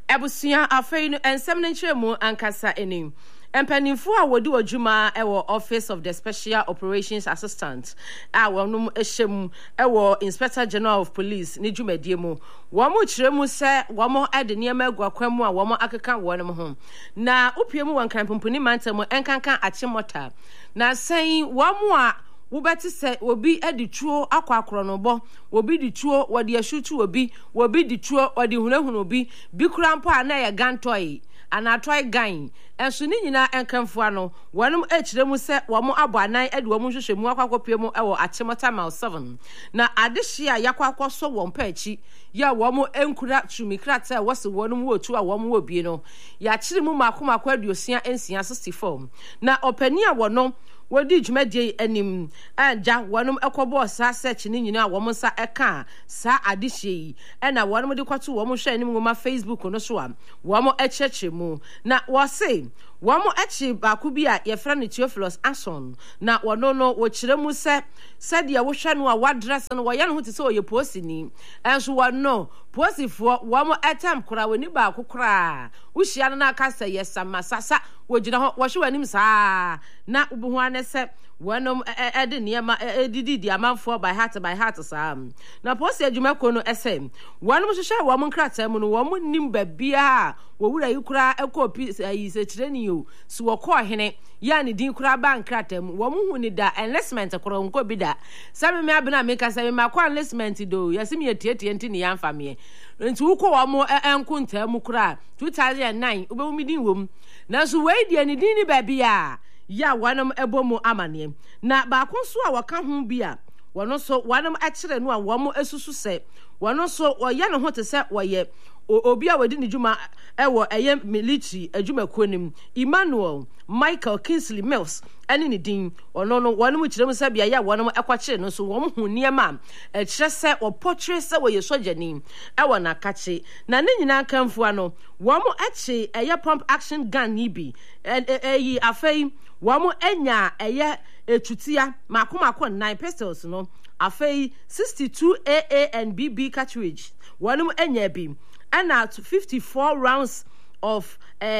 Ebusia afei no ensem ne nkyeremu ankasa enim. Empanimfo a wodi odwuma ewo Office of the Special Operations Assistant a wonum ehyem ewo Inspector General of Police ne dwumadie mu. Womo kyeremu se womo ade niema agwakwam a womo akeka wonum ho. Na opiemu wankrampmpuni mantam enkankan achemota. Na sen womo a wobeti se obi edituo akwakro no bo obi dituo wode ahwutu obi dituo wode hunahunu obi bi kurampo a na ye gantoi anatoi gan enso ni nyina enkamfo ano wonum echiremu se womo aboanan ede womo hwehwemu akwakopiemu ewo achemota mile 7 na adehye a yakwakoso wompa achi ya womo enkura tumikrata wose wonum wotu a womo obi no ya kyeremu makomako aduosia ensia 64 na opani a wono wodi dwumadie anim anja wonum ekobo sa search ni nyina womo sa eka sa adehye yi na wonum de kwato womo hwa anim ngoma Facebook no so a womo echechemu na wose womo echi baako bi a yefra ne Theophilus Ason na wono no wo kyeremu se de wohwa no a wadress no wo ya no hote se oye posi ni enso wono posifo womo etam kora woni baako kora wohia no na aka se yesama sasa wogina ho wo hwe anim saa na ubuhu anese wonom ede niema edidi amanfo by heart saa na posi adwuma ko no ese wonom hwehwe wo mo nkrata mu no wo mo nim babia wo wura yikura ekopi yi se kyereni yo so wo ko hene ya ne din kura ba nkrata mu wo mo hu ni da enlistment koro nko bi da sabe me abena me ka sabe ma ko enlistment do yasim ye tietie ntini ya mfame nti wo ko wo mo enko ntamu kura 2009 obewumi din wom na so we die ne din ni babia ya wanam ebomu amane na baako so a waka ho bia wono so wanam akire no a womo esusu se wono so oye ne ho te se woye obi a wadi ne dwuma ewo eye military adwuma konim Emmanuel Michael Kingsley Mills ene ne din ono no wanam kyerem se bia ya wanam ekwakire no so wom hu niema ekire se opotre se woye sojani ewo na kache na ne nyina kanfo ano womo achi eye pump action gun ni bi eyi afei womo enya eye etutia makomako 9 pistols no afei 62 AA and BB cartridge wonom enya bi and at 54 rounds of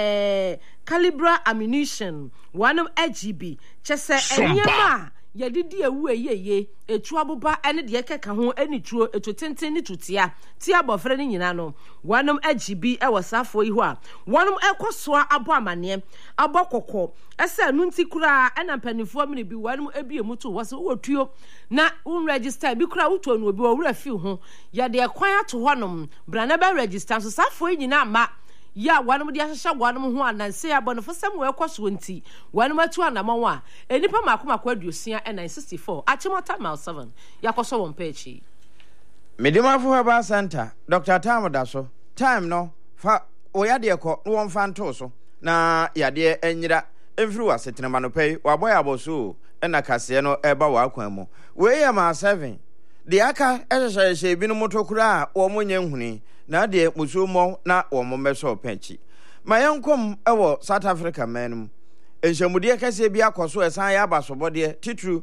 caliber ammunition wonom AGB chese enyema yadidi ewu eyeye etu aboba ene de keka ho enituo etotenten ni tutia ti abofre ni nyina no wonom agibi ewosafo yi ho a wonom ekosoa abo amane abokokko ese nu nti kura ena mpanifo mini bi wonom ebie mutu wose wotuo na un register bi kura wotuo no obi wo wura fi ho yade ekwan ato honom brana ba register so safo yi nyina ma ya wanum dia hwehwe wanum ho ananse abonofo sem we kwaso nti wanum atu anamon a enipa makomako aduosia and 964 achimota mile 7 yakoso won pechi medimafo haba center Dr. Tam da so time no fa oyade ekọ no won fa nto so na yade enyira emfiri wasetenema no pei waboy aboso na kase no eba wa akwan mu we ya ma 7 de aka ehwehwe bi no motokura a wo monye nhuni na de musumo na wo mombeso penchi mayankom ewo South Africa menum enhyamude kase bi akoso esan ya abasobode titru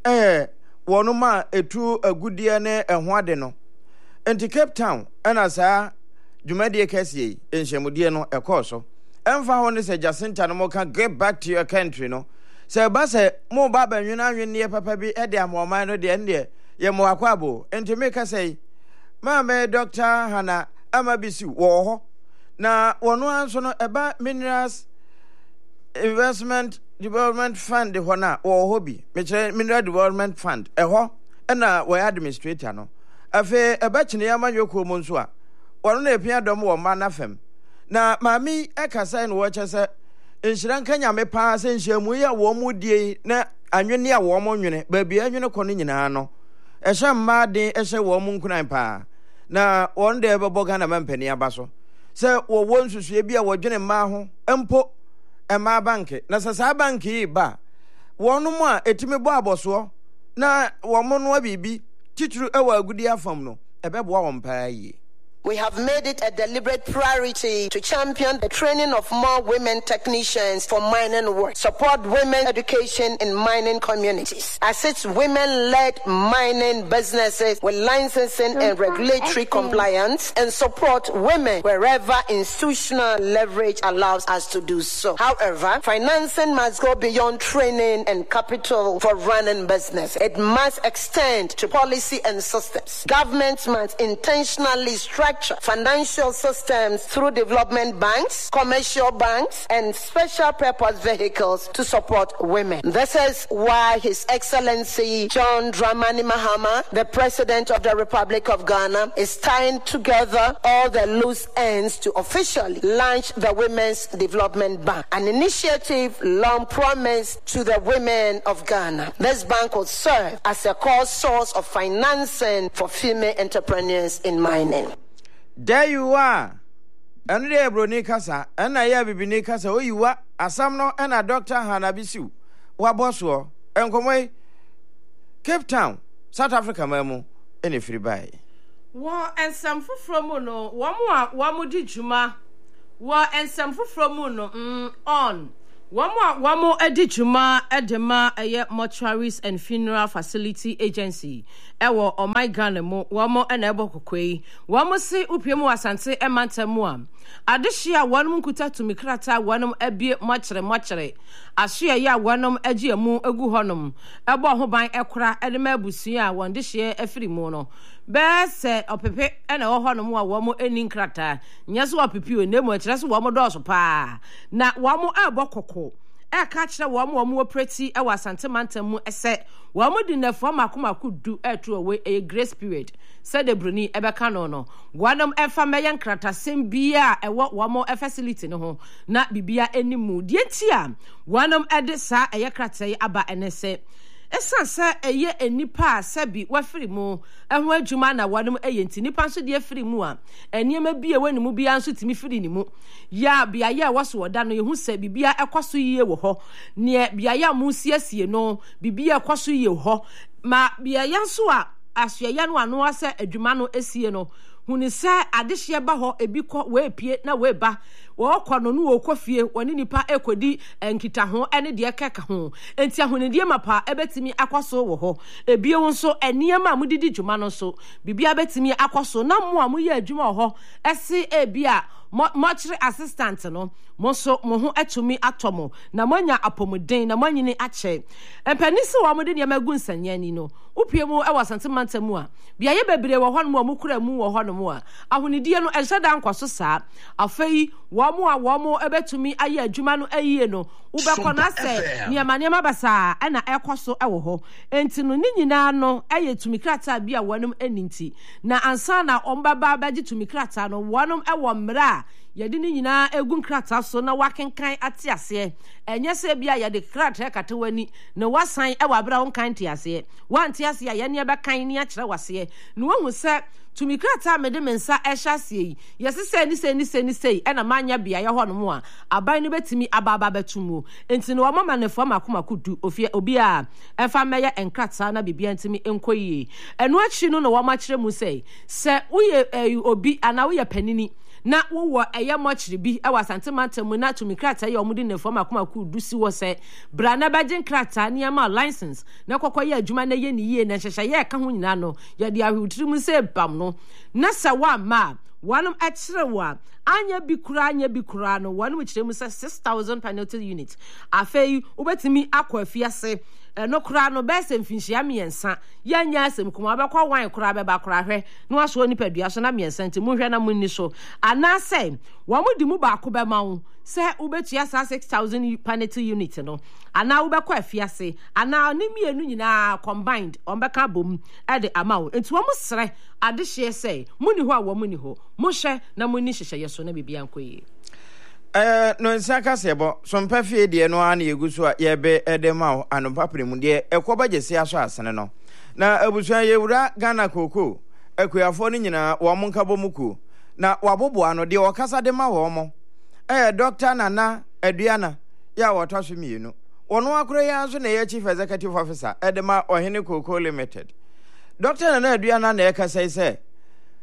wonuma etu agudie ne eho ade no enti Cape Town ana saa dwumade kase enhyamude no ekoso emfa ho ne se Jacinta no mo kan get back to your country no se ba se mo ba banwena anwene papa bi ede amoman no de ende ye mo akwabo enti me kase Mama Dr. Hana Amabisi wo ho na wono anso no eba Minerals Investment Development Fund ho na wo ho bi Mineral Development Fund ho na wo administrator no afi eba kine yamanweko mo nso a wono na epia dom wo ma na fam na mami ekasa no wo kyese enhyiran kanya me pa se nhyiamu ya wo mu die na anwene a wo mo nwene ba bia anwene kɔ no nyinaa no ehye mma de ehye wo mu nkunan pa na won de bebo Ghana mampani abaso se wo nsusue bia wodwene mma ho empo ema bank na sasa bank yi ba wonu mu a etimi bo aboso na wo mo no abibi tituru ewa agudi afam no ebebo wo mpa yi We have made it a deliberate priority to champion the training of more women technicians for mining work, support women education in mining communities, assist women-led mining businesses with licensing and regulatory compliance, and support women wherever institutional leverage allows us to do so. However, financing must go beyond training and capital for running business. It must extend to policy and systems. Governments must intentionally structure financial systems through development banks, commercial banks, and special purpose vehicles to support women. This is why His Excellency John Dramani Mahama, the President of the Republic of Ghana, is tying together all the loose ends to officially launch the Women's Development Bank, an initiative long promised to the women of Ghana. This bank will serve as a core source of financing for female entrepreneurs in mining. There you are. And there, Brony Casa, and I have been Casa, oh, you are a Samno and a Dr. Hanabisu, Waboswo, and Comway, Cape Town, South Africa, Memo, any free buy. War and some from Muno, one more did Juma. War and some from Muno, on. One more Edijuma Edema Mortuaries and Funeral Facility Agency. Ewo o my Ghana one more enable kokwe. One more say upiemu asante emantemua. Adishia one kuta to mikrata one ebie machere. Ashia ya one ejiemu egu honum. Ebo hoban ekra edemebusia one dishie efri mono. Bese opepe ene honum wa womo eninkrata. Nyaso opipi we nemu ekyerese womo doso pa. Na womo ebo koko. Catch the woman pretty, I was Santamantamu, ese, woman dinner for Makuma could do to away a grace period, said the Bruni Ebacanono. One of Mayan Crata, same beer, and what one more a facility no, not be beer any mood. Yet, tia, one of Edessa, a yakrate, aba and esse. Esa sa eye enipa sabi wafiri mu ehwo adwuma na wadom eyenti nipa nso de afiri mu a eniema bia wani mu bia nso timi firi ni mu ya bia ya waso oda no yehu se bibia ekoso yiye wo ho ne bia ya mu siesie no bibia ekoso yiye wo ho ma bia ya nso a asua ya no ano ase adwuma no esie no huni se adehye ba ho ebi ko we pie na we ba wo kwa no no wo fie woni nipa ekodi enkita ho ene de keka ho enti ahonedie mapa ebetimi akwaso wo ho ebie wo nso eniema mudidi dwuma no so bibia betimi akwaso na mo a mo ye adwuma ho ese ebia mortuary assistant no mo so mo ho atumi atomo na manya apomuden na manyini ache empanisi wo mo de ne magu nsanyani no upie mu e wasante mantamu a bia ye bebre wo ho no mo kura mu wo ho no mo a ahonedie no enhyeda nkwaso saa afei wo mo ebetumi aye adwuma no ayie no ubekọ na se niema basa na ekoso ewo ho enti no ni nyina no aye tumi krata bia wonom aninti na ansa na ombaba baji tumi krata no wonom ewo mra yedi ni nyina egun krata so na wakenkan ate ase enye se bia yedi krata katewani na wasan ewo abra wonkan te ase wanti ase ya ye ne bekan ni a kire wase no wahu se tumi krata mede mensa ehya sie yesese ni sei na manya bia ye ho no mo a aban no betimi ababa betumu enti no wama manefo makomakudu ofie obi a efa meye enkrata na bibia ntimi enkoyie eno achi no wama kire mu sei se uye obi ana uye panini na wo eye mochiri bi e wasante mantamu na tumi krata ye omudi nefo makomakudu si wo se bra na baje krata ne ma license na kokoye adwuma na ye ni yie na hyehye ye ka ho nyina no ye de ahudiri mu se bam no na sa wa ma wanum achirewa anya bi kura no wanum chiremu se 6,000 penalty unit afei ubetimi akwa afiase no kura no bese mfinhia miensa yanya asem kuma abekwa wan kura beba kura hwe no aso ni padua so na miensa nti mu hwe na munni so ana se wamudi mu ba ko bema wo se ubetua sa 6,000 penalty unit no ana ubekwa afiase ana ni mienu nyina combined ombeka bom e de amawo enti wo musre adehye se muni ho a wo muni ho mo hwe na munni hyehye so na bibia nkoyi no nsaka sebo so mpafie de no ana yeguso a yebe edema anopapremu de ekoba gese aso asene no na abusuan yewura Ghana koko ekuyafo ni nyina wo monka bomuku na wabobo ano de okasa de ma wo mo Dr. Nana Aduana ya wotaso mienu ono akoro ya so na ye chief executive officer edema ohene koko limited Dr. Nana Aduana na ekasa ise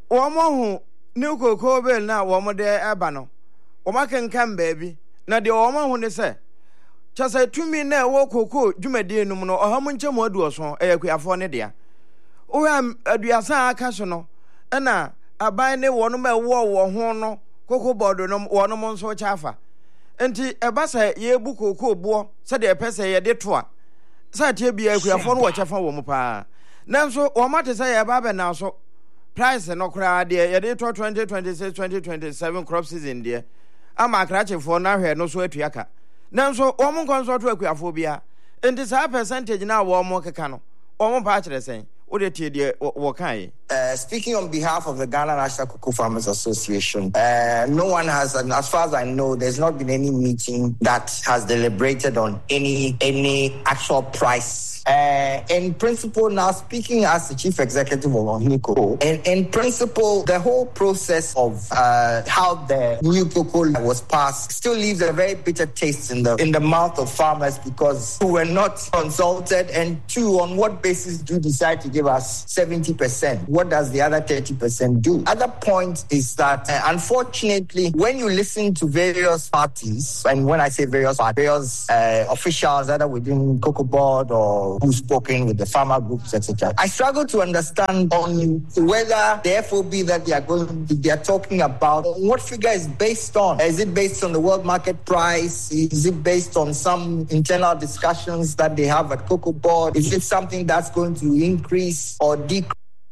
Womo new cocoa bill now, womo de abano. Woma can come, baby. Now the woman who they say. Just say to me now, walk cocoa, you may dear no more, or how much more do so, a quiafone dear. Oh, I'm a diasa casino. And now, I buy no one war or horno, cocoa border no one month so chaffa. And a bassa ye book cocoa boar, said a pesa ye de toi. Said ye be a quiafone watcher for womopa. Now so, or matter say a baba now so. Price no cry dear, ye de 2026-2027 crop season dear. I'm a cratching for now here, no sweat yaka. Now so, woman consort to a quiaphobia. And this high percentage now, warm work a cano. Woman patch the same. What did you wakai? Speaking on behalf of the Ghana National Cocoa Farmers Association, no one has, and as far as I know, there's not been any meeting that has deliberated on any actual price. In principle, now speaking as the chief executive of Cocoa, in principle, the whole process of how the new cocoa was passed still leaves a very bitter taste in the mouth of farmers because we were not consulted, and two, on what basis do you decide to give us 70%? What does the other 30% do? Other point is that, unfortunately, when you listen to various parties, and when I say various officials, either within Cocoa Board or who's spoken with the farmer groups, etc., I struggle to understand on whether the FOB that they are talking about, what figure is based on. Is it based on the world market price? Is it based on some internal discussions that they have at Cocoa Board? Is it something that's going to increase or decrease?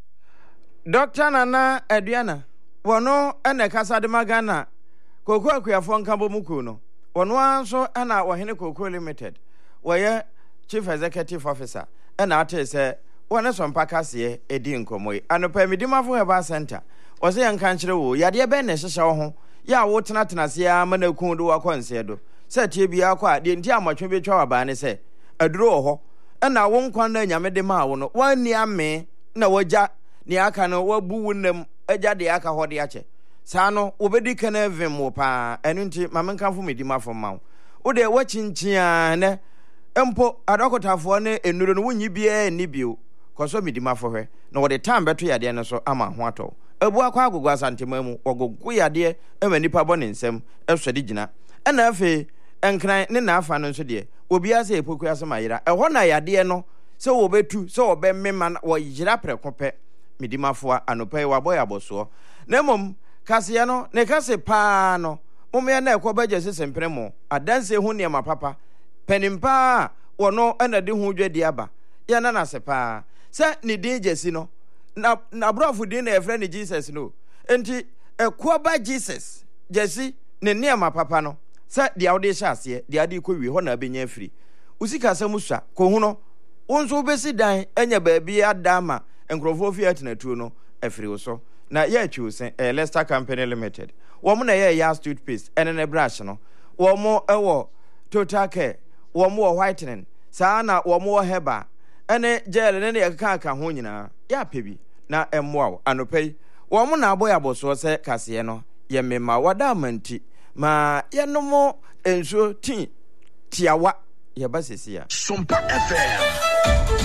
Dr. Nana Adriana, Wano and a Casa de Magana, Cocoa Quiafon Cambo Mukuno, Wano answer and our Wahine Cocoa Limited, where Chief Executive Officer, and artist said, one is on Pacassie, a dincomoy, and a Pemidima for a center, was a young country, Yadia Benes, Shaw, Ya Watanasia, Manokundu, or Concedo, said Tibia quite the entire much maybe Chawabani say, a draw, and I won't condemn Yamedema, 1 year me, no waja. Ni aka no wabu nem agya de aka hode ache sano obedi kana vem wo pa enu nti mamenkanfo medima fo mawo wo de wachinchin ne empo adokotafo ne enuro no wunyi bia ni bio koso medima fo hwe na wo de time beto yade ne so ama ho ato ebu akwa agogo asantema mu ogogo yade ema nipa bɔ ne nsɛm ɛhwɛde gyina ɛna afi enkran ne na afa no nso de obi ase epoku asema yira ɛhɔ na yade no sɛ wo betu sɛ wo be mema wo yira prekope midimafo anopai wabo ya boso na mom kase no ne kase pa no mom na ekoba jese sempremo adanse hu ne ma papa penimpa wono na de hu dwadi aba ya na na se pa se ne de jesi no na brofu din na efre ne Jesus no enti ekoba Jesus jesi ne ma papa no se de awde sha ase de ade ko wi ho na benya afiri usika samusua ko hu no wonso besi dan enya baabi adama enkrofo fi atenatu no afiri so na ya atwusen Leicester Company Limited wo na ya toothpaste ene ne brush no wo mo ewo Total Care wo mo whitening saa na wo mo heba ene gel ne yakaka ho nyina ya pebi na emmoa anopai wo mo na aboya boso se kase no ye mema wada manti ma ye no mo enso tin tiawa ye basisia Sumpa FM